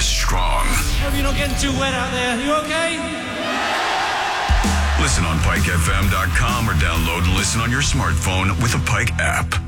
strong. Hope you're not getting too wet out there. You okay? Listen on PikeFM.com or download and listen on your smartphone with the Pike app.